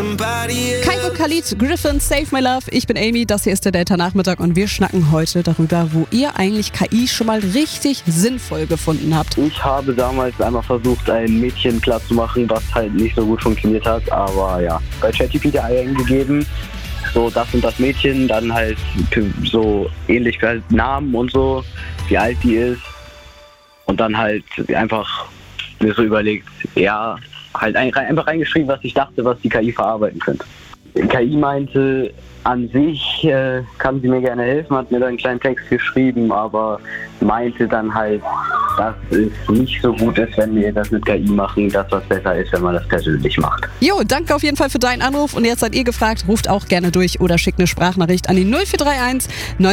Kygo Khalid, Griffin, Save My Love. Ich bin Amy, das hier ist der Delta-Nachmittag und wir schnacken heute darüber, wo ihr eigentlich KI schon mal richtig sinnvoll gefunden habt. Ich habe damals einmal versucht, ein Mädchen klarzumachen, was halt nicht so gut funktioniert hat, aber ja, bei ChatGPT eingegeben, so das und das Mädchen, dann halt so ähnlich wie halt Namen und so, wie alt die ist und dann halt einfach mir so überlegt, ja, halt einfach reingeschrieben, was ich dachte, was die KI verarbeiten könnte. Die KI meinte, an sich kann sie mir gerne helfen, hat mir dann einen kleinen Text geschrieben, aber meinte dann halt, dass es nicht so gut ist, wenn wir das mit KI machen, dass was besser ist, wenn man das persönlich macht. Jo, danke auf jeden Fall für deinen Anruf und jetzt seid ihr gefragt, ruft auch gerne durch oder schickt eine Sprachnachricht an die 0431